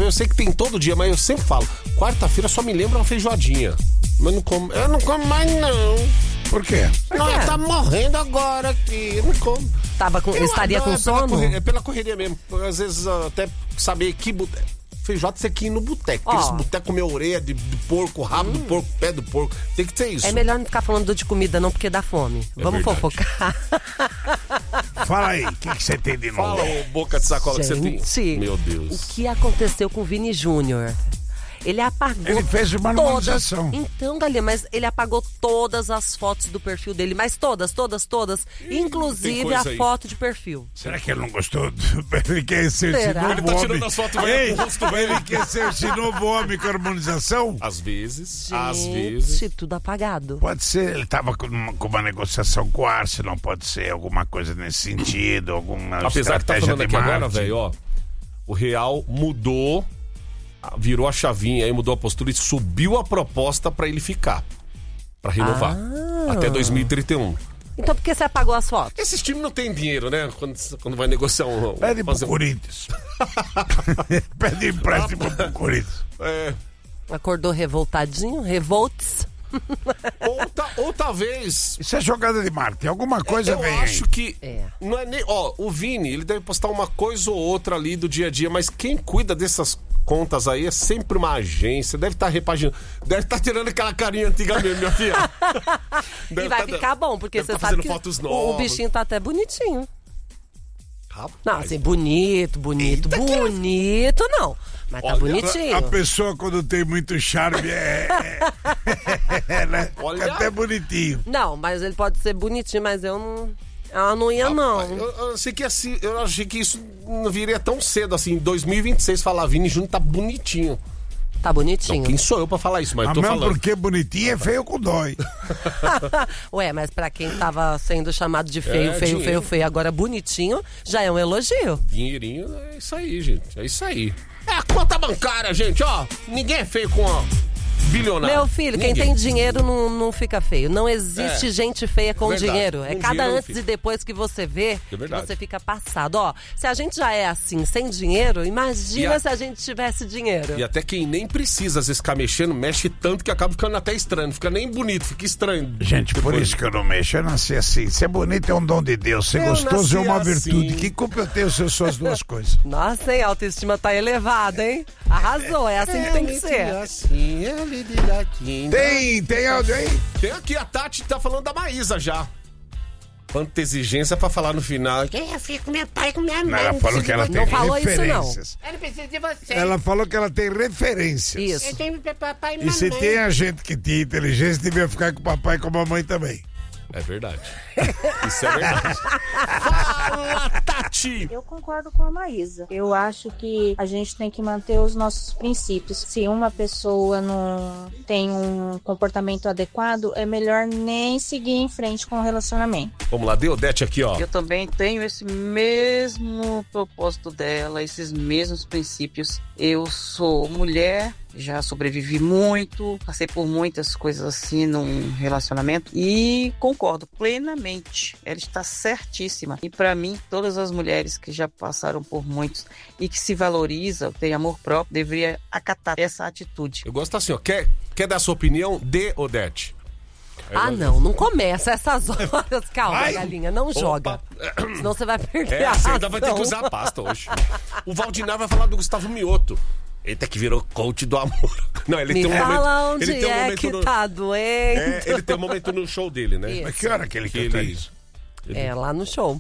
ver, eu sei que tem todo dia, mas eu sempre falo, quarta-feira só me lembra uma feijoadinha. Mas eu não como mais não. Por quê? Não, tá morrendo agora aqui, eu não como. Estaria com sono? É pela correria mesmo. Às vezes até saber que feijoada você quer ir no boteco. Aqueles botecos comer orelha de porco, rabo do porco, pé do porco. Tem que ser isso. É melhor não ficar falando de comida não, porque dá fome. Vamos verdade. fofocar. Fala aí, o que você tem de novo? Fala, ô boca de sacola, que você tem. Meu Deus. O que aconteceu com o Vini Júnior? Ele apagou. Ele fez uma normalização. Então, Galinha, mas ele apagou todas as fotos do perfil dele. Mas todas. Inclusive a foto de perfil. Será que ele não gostou? Ele quer ser esse novo Ele tá tirando as fotos velho com o rosto velho. Ele quer ser esse novo homem com harmonização? Às vezes. Tudo apagado. Pode ser, ele tava com uma negociação com o Arsenal, pode ser alguma coisa nesse sentido, alguma Apesar que tá estratégia falando de aqui agora, marketing. velho, ó. O Real mudou, virou a chavinha aí, mudou a postura e subiu a proposta pra ele ficar. Pra renovar. Até 2031. Então por que você apagou as fotos? Esses times não têm dinheiro, né? Quando vai negociar Pede pro Corinthians. Pede empréstimo pro Corinthians. Acordou revoltadinho? Revolts? Ou talvez... Isso é jogada de marketing, alguma coisa vem aí. Eu acho que... Não é nem... Ó, o Vini, ele deve postar uma coisa ou outra ali do dia a dia, mas quem cuida dessas contas aí é sempre uma agência, deve estar repaginando, deve estar tirando aquela carinha antiga mesmo, minha filha. E vai ficar bom, porque você sabe que o bichinho tá até bonitinho. Rapaz. Não, assim, bonito não. Mas tá bonitinho. A pessoa quando tem muito charme né? Olha. Fica até bonitinho. Não, mas ele pode ser bonitinho, mas eu não... Ela não ia, não. Eu achei que assim, eu achei que isso não viria tão cedo assim. Em 2026 falar Vini Júnior tá bonitinho. Tá bonitinho. Não, quem sou eu pra falar isso, mas tô mesmo falando. Porque bonitinho é feio com dói. Ué, mas pra quem tava sendo chamado de feio, agora bonitinho, já é um elogio. Dinheirinho, é isso aí, gente. É isso aí. É a conta bancária, gente, ó. Ninguém é feio com a bilionário. Meu filho, quem tem dinheiro não fica feio. Não existe gente feia com dinheiro. É cada antes e depois que você vê, você fica passado. Ó, se a gente já é assim, sem dinheiro, imagina se a gente tivesse dinheiro. E até quem nem precisa, às vezes, ficar mexendo, mexe tanto que acaba ficando até estranho. Não fica nem bonito, fica estranho. Gente, por isso que eu não mexo. Eu nasci assim. Ser bonito é um dom de Deus. Ser gostoso é uma virtude. Que culpa eu tenho se eu sou as duas coisas? Nossa, hein? A autoestima tá elevada, hein? Arrasou. É assim que tem que ser. Assim, Tem áudio aí? Tem aqui, a Tati tá falando da Maísa já. Quanta exigência pra falar no final. Eu fico com meu pai e com minha mãe. Ela falou que ela tem referências. Eu não preciso de você. Ela falou que ela tem referências. Isso. Eu tenho papai e E mamãe. se tem a gente que tinha inteligência, devia ficar com o papai e com a mamãe também. É verdade. Isso é verdade. Fala, Tati! Eu concordo com a Maísa. Eu acho que a gente tem que manter os nossos princípios. Se uma pessoa não tem um comportamento adequado, é melhor nem seguir em frente com o relacionamento. Vamos lá, Deodete aqui, ó. Eu também tenho esse mesmo propósito dela, esses mesmos princípios. Eu sou mulher, já sobrevivi muito, passei por muitas coisas assim num relacionamento e concordo plenamente. Ela está certíssima. E para mim, todas as mulheres que já passaram por muitos e que se valorizam, têm amor próprio, deveria acatar essa atitude. Eu gosto assim, ó. Quer dar sua opinião? Odete. Não começa essas horas. Calma, galinha, não joga. Senão você vai perder a você razão. ainda vai ter que usar a pasta hoje. O Valdinar vai falar do Gustavo Mioto. Eita, que virou coach do amor. Não, ele tem um momento. Fala onde ele tem um momento que tá doente. ele tem um momento no show dele, né? Isso. Mas que hora que ele canta isso? É, lá no show.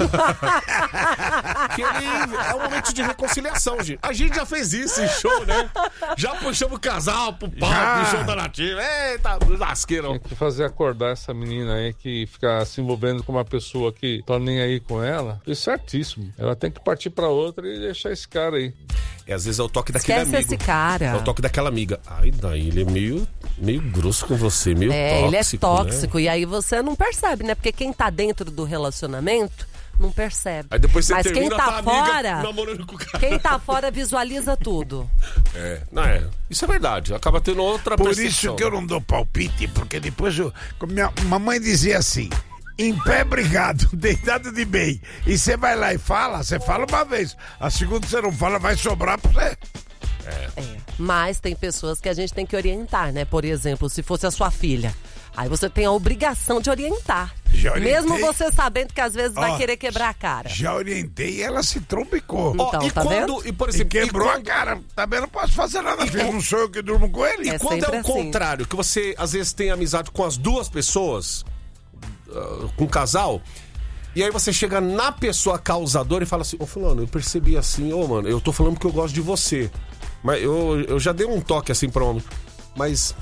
Que é um momento de reconciliação, gente. A gente já fez isso em show, né? Já puxamos o casal pro palco no show da Nativa. Eita, lasqueira. Tem que fazer acordar essa menina aí que fica se envolvendo com uma pessoa que tá nem aí com ela. Isso é certíssimo. Ela tem que partir pra outra e deixar esse cara aí. E às vezes é o toque daquele Esquece amigo. esse cara. É o toque daquela amiga. Ai, daí ele é meio grosso com você, meio tóxico. Ele é tóxico, né? E aí você não percebe, né? Porque quem tá dentro do relacionamento não percebe. Aí depois você Mas termina, quem tá fora, namorando com o cara. quem tá fora visualiza tudo. Isso é verdade. Acaba tendo outra percepção. Por isso que eu não dou palpite, porque depois minha mamãe dizia assim: em pé, brigado, deitado de bem. E você vai lá e fala, você fala uma vez. A segunda você não fala, vai sobrar pra você. Mas tem pessoas que a gente tem que orientar, né? Por exemplo, se fosse a sua filha. Aí você tem a obrigação de orientar. Mesmo você sabendo que às vezes vai querer quebrar a cara. Já orientei e ela se trombicou. Então, tá vendo? E, por exemplo, quebrou a cara. Também não posso fazer nada. Não sou eu que durmo com ele. E quando é o contrário, que você às vezes tem amizade com as duas pessoas, com um casal, e aí você chega na pessoa causadora e fala assim, ô fulano, eu percebi assim, mano, eu tô falando porque eu gosto de você. Mas eu já dei um toque assim pra homem. Mas,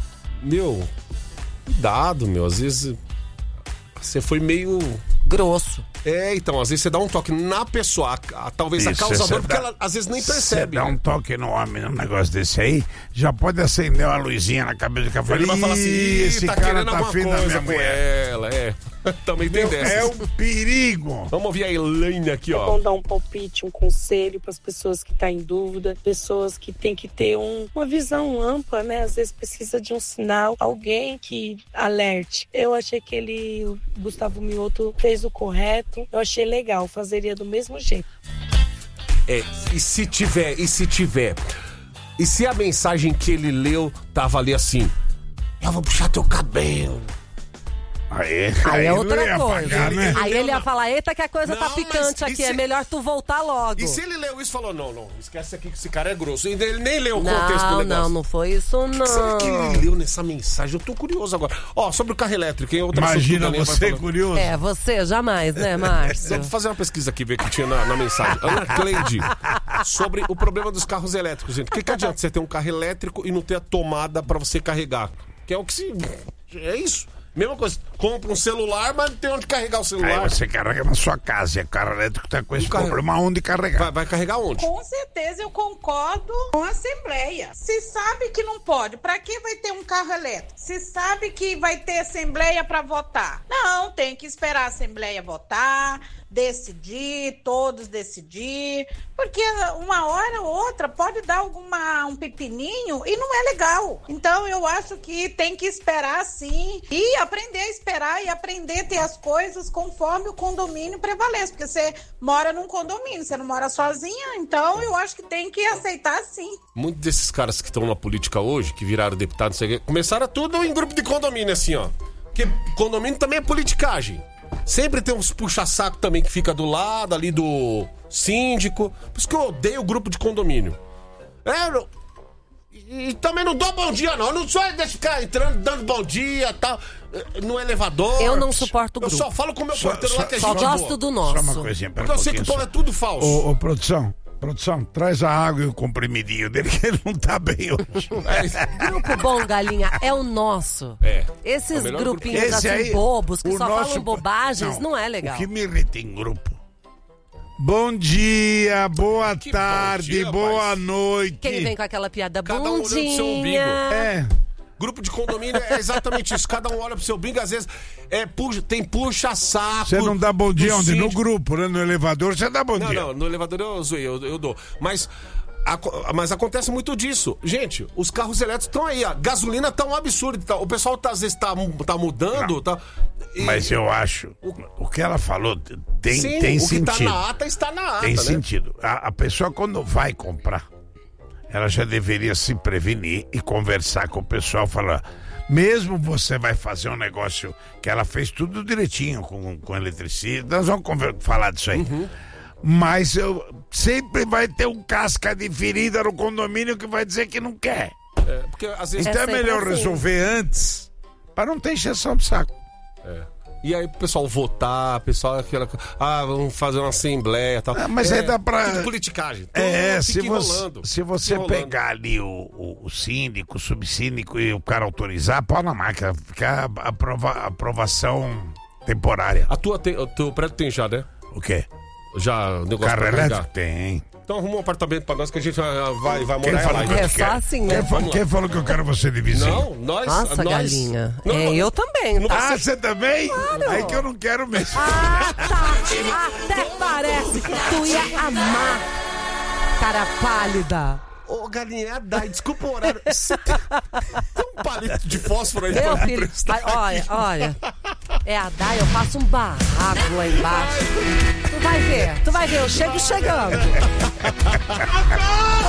cuidado, às vezes você foi meio grosso. Então, às vezes você dá um toque na pessoa, talvez a causadora, porque ela às vezes nem percebe. Você dá um toque no homem num negócio desse aí, já pode acender uma luzinha na cabeça do cara. Ele vai falar assim, esse tá cara querendo tá alguma afim da coisa minha com mulher. ela, Também tem dessas. É um perigo. Vamos ouvir a Elaine aqui, ó. Vamos dar um palpite, um conselho para as pessoas que estão em dúvida, pessoas que têm que ter uma visão ampla, né? Às vezes precisa de um sinal, alguém que alerte. Eu achei que o Gustavo Mioto fez o correto, eu achei legal, fazeria do mesmo jeito. E se tiver? E se a mensagem que ele leu tava ali assim, eu vou puxar teu cabelo. Aí é outra coisa. Pagar, né? Aí ele ia falar, eita que a coisa tá picante aqui, é melhor tu voltar logo. E se ele leu isso e falou, não, esquece aqui que esse cara é grosso. E ele nem leu o contexto do negócio. Não foi isso não. O que será que ele leu nessa mensagem? Eu tô curioso agora. Sobre o carro elétrico, hein? Imagina você curioso. Você jamais, né, Márcio? Vou fazer uma pesquisa aqui, ver o que tinha na mensagem. Ana Cleide, sobre o problema dos carros elétricos, gente. O que adianta você ter um carro elétrico e não ter a tomada pra você carregar? Que é o que se... É isso. Mesma coisa, compra um celular, mas não tem onde carregar o celular. Aí você carrega na sua casa e o carro elétrico tá com esse problema, onde carregar? Vai carregar onde? Com certeza eu concordo com a Assembleia. Se sabe que não pode, pra que vai ter um carro elétrico? Se sabe que vai ter Assembleia pra votar. Não, tem que esperar a Assembleia votar, decidir, todos decidir, porque uma hora ou outra pode dar um pepininho e não é legal. Então eu acho que tem que esperar sim e aprender a esperar e aprender a ter as coisas conforme o condomínio prevalece, porque você mora num condomínio, você não mora sozinha, então eu acho que tem que aceitar sim. Muitos desses caras que estão na política hoje, que viraram deputados, começaram tudo em grupo de condomínio, assim, ó. Porque condomínio também é politicagem. Sempre tem uns puxa-saco também que fica do lado ali do síndico. Por isso que eu odeio o grupo de condomínio. E também não dou bom dia, não. Eu não sou de ficar entrando, dando bom dia e tal. No elevador. Eu não suporto o grupo. Eu só falo com o meu porteiro lá que é gente boa. Só gosto do nosso. Só uma coisinha, porque eu sei que o povo é tudo falso. Ô, produção, traz a água e o comprimidinho dele, que ele não tá bem hoje. Grupo bom, galinha, é o nosso. Esses grupinhos assim aí, bobos, que só falam bobagens, não é legal. O que me irrita em grupo? Bom dia, boa tarde, boa noite. Quem vem com aquela piada cada um olhando pro seu umbigo. Grupo de condomínio é exatamente isso. Cada um olha pro seu umbigo, às vezes tem puxa-saco. Você não dá bom dia onde? No grupo, né? No elevador você dá bom dia. Não, no elevador eu zoei, eu dou. Mas acontece muito disso. Gente, os carros elétricos estão aí, a gasolina tá um absurdo. O pessoal às vezes tá mudando. Mas eu acho, o que ela falou tem o sentido. O que tá na ata está na ata, tem né? sentido. A pessoa quando vai comprar, ela já deveria se prevenir e conversar com o pessoal, falar, mesmo você vai fazer um negócio que ela fez tudo direitinho com eletricidade, nós vamos falar disso aí. Mas sempre vai ter um casca de ferida no condomínio que vai dizer que não quer. Porque, às vezes, então é melhor resolver antes, para não ter encheção de saco. E aí o pessoal votar, vamos fazer uma assembleia e tal. Mas aí dá pra... Tudo politicagem. Se você pegar ali o síndico, o subsíndico e o cara autorizar, pau na máquina, fica aprovação temporária. O teu prédio tem já, né? O quê? Já, negócio carro elétrico? Tem. Então arruma um apartamento pra nós que a gente vai morar lá. É só assim, né? Quem falou que eu quero você de vizinho? Não, nós. Nossa, galinha. Eu também. Tá? Você também? Claro. Aí que eu não quero mesmo. Tá. Até parece que tu ia amar. Cara pálida. Ô, galinha, é a Dai, desculpa o horário. Tem um palito de fósforo aí pra filho, olha. É a Dai, eu faço um barraco lá embaixo. Tu vai ver, eu chego chegando.